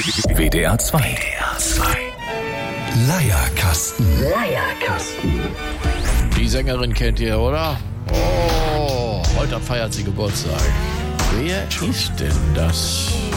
WDR 2. Leierkasten. Die Sängerin kennt ihr, oder? Oh, heute feiert sie Geburtstag. Wer ist denn das?